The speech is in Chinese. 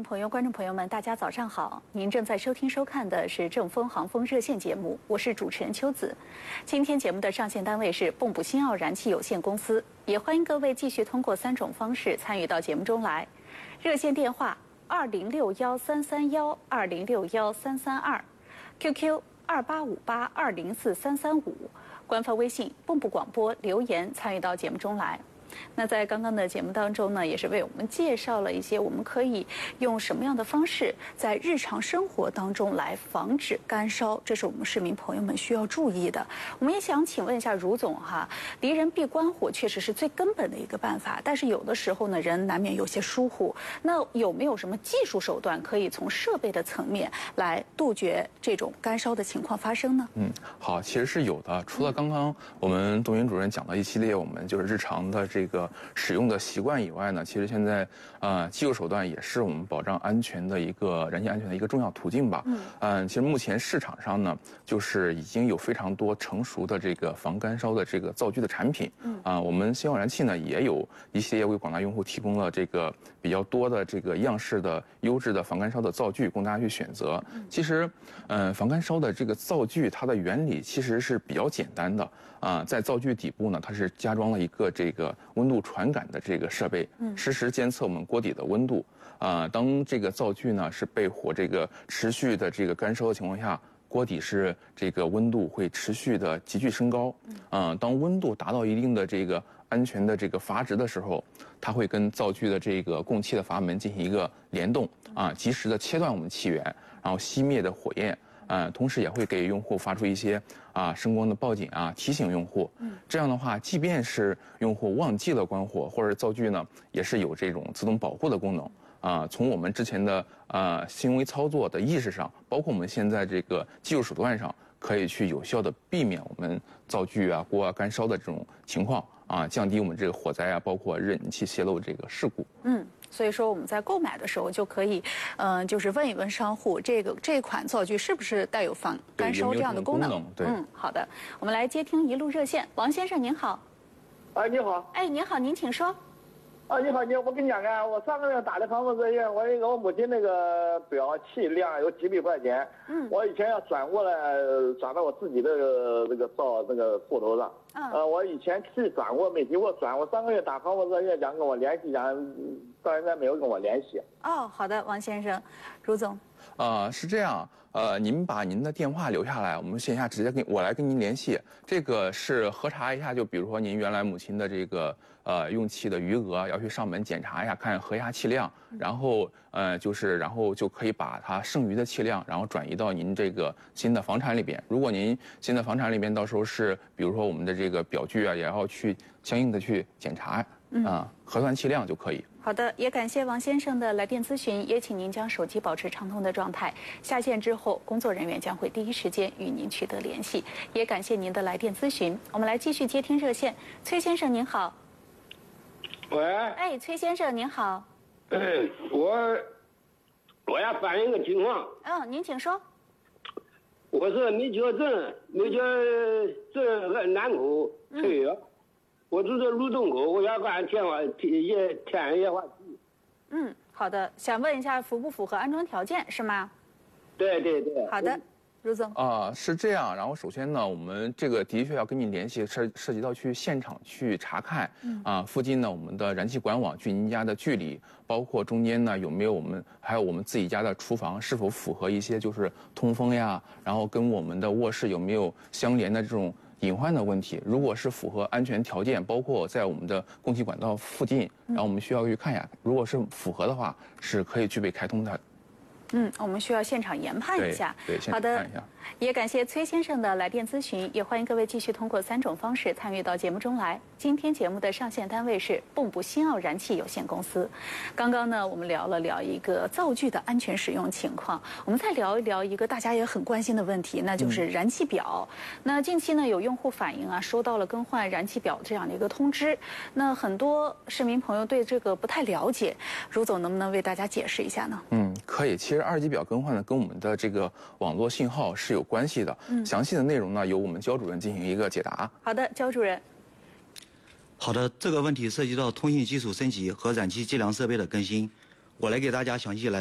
众朋友、观众朋友们，大家早上好！您正在收听收看的是正风航风热线节目，我是主持人秋子。今天节目的上线单位是蚌埠新奥燃气有限公司，也欢迎各位继续通过3种方式参与到节目中来。热线电话20613312，20613332，QQ2858204335，官方微信蚌埠广播留言参与到节目中来。那在刚刚的节目当中呢，也是为我们介绍了一些我们可以用什么样的方式在日常生活当中来防止干烧，这是我们市民朋友们需要注意的。我们也想请问一下茹总哈，离人避关火确实是最根本的一个办法，但是有的时候呢，人难免有些疏忽。那有没有什么技术手段可以从设备的层面来杜绝这种干烧的情况发生呢？ 好，其实是有的。除了刚刚我们董云主任讲的一系列我们就是日常的这个使用的习惯以外呢，其实现在技术手段也是我们保障安全的一个燃气安全的一个重要途径吧。其实目前市场上呢，就是已经有非常多成熟的这个防干烧的这个灶具的产品。我们新奥燃气呢也有一些为广大用户提供了这个比较多的这个样式的优质的防干烧的灶具供大家去选择。其实防干烧的这个灶具它的原理其实是比较简单的。在灶具底部呢，它是加装了一个这个温度传感的这个设备，实时监测我们锅底的温度。当这个灶具呢是被火这个持续的这个干烧的情况下，锅底是这个温度会持续的急剧升高。当温度达到一定的这个安全的这个阀值的时候，它会跟灶具的这个供气的阀门进行一个联动，及时的切断我们气源，然后熄灭的火焰。同时也会给用户发出一些声光的报警提醒用户。这样的话，即便是用户忘记了关火，或者灶具呢也是有这种自动保护的功能。从我们之前的行为操作的意识上，包括我们现在这个技术手段上，可以去有效的避免我们灶具锅干烧的这种情况降低我们这个火灾包括热引气泄漏这个事故。 所以说我们在购买的时候就可以，就是问一问商户，这款灶具是不是带有防干烧这样的功能？ 对， 好的，我们来接听一路热线，王先生您好。 你好。 您好，您请说。 你好，我跟你讲我上个月打的防火热线，我母亲那个表气量有几百块钱，我以前要转过来，转到我自己的那个灶那个户头上，我以前去转过没给我转，我上个月打防火热线讲跟我联系讲，到现在没有跟我联系。 好的，王先生，茹总。 是这样，您把您的电话留下来，我们线下直接我来跟您联系。这个是核查一下，就比如说您原来母亲的这个用气的余额，要去上门检查一下，看核压气量，然后然后就可以把它剩余的气量，然后转移到您这个新的房产里边。如果您新的房产里边到时候是，比如说我们的这个表具也要去相应的去检查，核算气量就可以。 好的，也感谢王先生的来电咨询，也请您将手机保持畅通的状态。下线之后，工作人员将会第一时间与您取得联系。也感谢您的来电咨询。我们来继续接听热线，崔先生您好。 喂。 崔先生您好。 我要反映个情况。 您请说。 我是没觉镇和南口崔岳。我住在路东口，我要干天然液化气。 好的，想问一下符不符合安装条件是吗？ 对。 好的，茹总。 是这样。然后首先呢，我们这个的确要跟你联系，涉及到去现场去查看，附近呢我们的燃气管网距您家的距离，包括中间呢有没有还有我们自己家的厨房是否符合一些就是通风呀，然后跟我们的卧室有没有相连的这种隐患的问题。如果是符合安全条件，包括在我们的供气管道附近，然后我们需要去看一下，如果是符合的话，是可以具备开通的。 我们需要现场研判一下。 对， 好的，也感谢崔先生的来电咨询，也欢迎各位继续通过3种方式参与到节目中来。今天节目的上线单位是蚌埠新奥燃气有限公司。刚刚呢，我们聊一个灶具的安全使用情况，我们再聊一聊一个大家也很关心的问题，那就是燃气表。那近期呢，有用户反映收到了更换燃气表这样的一个通知，那很多市民朋友对这个不太了解，茹总能不能为大家解释一下呢？ 可以。其实2级表更换呢，跟我们的这个网络信号是有关系的。详细的内容呢，由我们焦主任进行一个解答。 好的，焦主任。 好的，这个问题涉及到通信技术升级和燃气计量设备的更新，我来给大家详细来